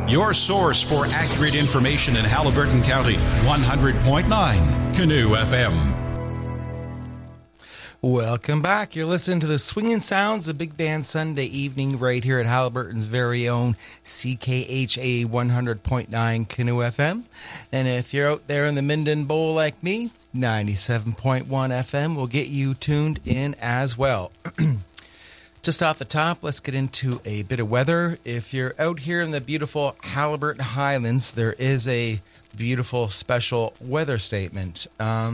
Your source for accurate information in Haliburton County, 100.9 Canoe FM. Welcome back. You're listening to the Swinging Sounds of Big Band Sunday evening right here at Haliburton's very own CKHA 100.9 Canoe FM. And if you're out there in the Minden Bowl like me, 97.1 FM will get you tuned in as well. Just off the top, let's get into a bit of weather. If you're out here in the beautiful Haliburton Highlands, there is a beautiful special weather statement.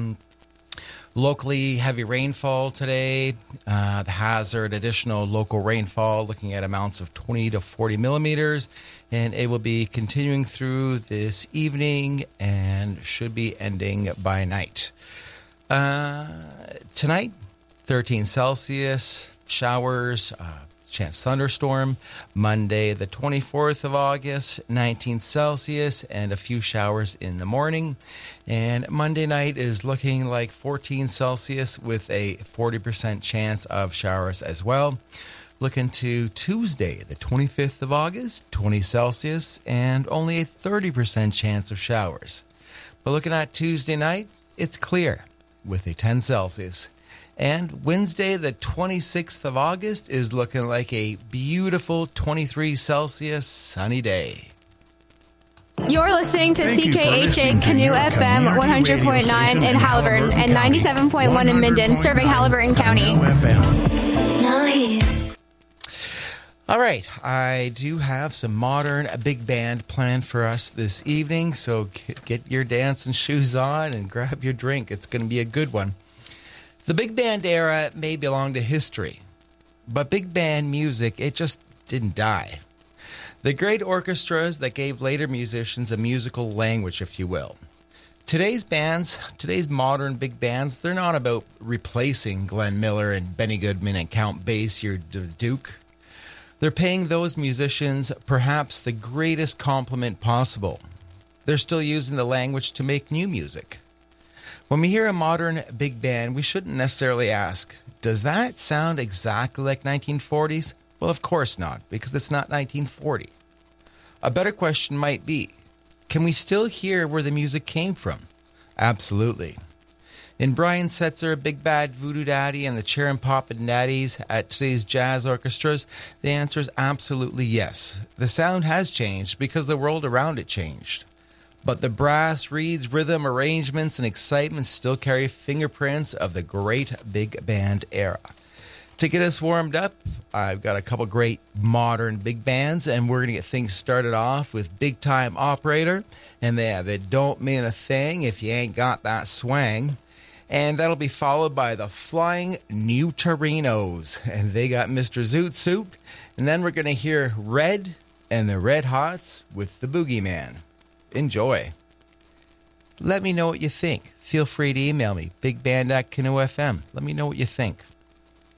Locally, heavy rainfall today. The hazard, additional local rainfall, looking at amounts of 20 to 40 millimeters. And it will be continuing through this evening and should be ending by night. Tonight, 13 Celsius. Showers, chance thunderstorm. Monday, the 24th of August, 19 Celsius, and a few showers in the morning. And Monday night is looking like 14 Celsius with a 40% chance of showers as well. Looking to Tuesday, the 25th of August, 20 Celsius, and only a 30% chance of showers. But looking at Tuesday night, it's clear with a 10 Celsius. And Wednesday, the 26th of August, is looking like a beautiful 23 Celsius sunny day. You're listening to CKHA Canoe FM 100.9 in Haliburton and 97.1 in Minden, serving Haliburton County. Nice. All right, I do have some modern big band planned for us this evening, so get your dancing shoes on and grab your drink. It's going to be a good one. The big band era may belong to history, but big band music, it just didn't die. The great orchestras that gave later musicians a musical language, if you will. Today's bands, today's modern big bands, they're not about replacing Glenn Miller and Benny Goodman and Count Basie or Duke. They're paying those musicians perhaps the greatest compliment possible. They're still using the language to make new music. When we hear a modern big band, we shouldn't necessarily ask, does that sound exactly like 1940s? Well, of course not, because it's not 1940. A better question might be, can we still hear where the music came from? Absolutely. In Brian Setzer, Big Bad Voodoo Daddy, and the Chair and Poppin' Daddies at today's jazz orchestras, the answer is absolutely yes. The sound has changed because the world around it changed. But the brass, reeds, rhythm, arrangements, and excitement still carry fingerprints of the great big band era. To get us warmed up, I've got a couple great modern big bands, and we're going to get things started off with Big Time Operator, and they have It Don't Mean a Thing If You Ain't Got That Swang. And that'll be followed by the Flying New Torinos, and they got Mr. Zoot Suit. And then we're going to hear Red and the Red Hots with the Boogeyman. Enjoy. Let me know what you think. Feel free to email me, bigband@canoe.fm. Let me know what you think.